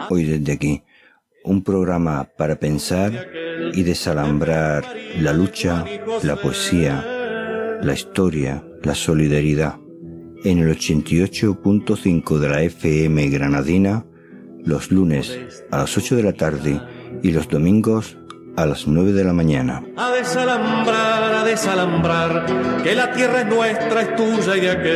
Hoy desde aquí, un programa para pensar y desalambrar la lucha, la poesía, la historia, la solidaridad. En el 88.5 de la FM granadina, los lunes a las 8 de la tarde y los domingos a las 9 de la mañana. A desalambrar, que la tierra es nuestra, es tuya y de aquel.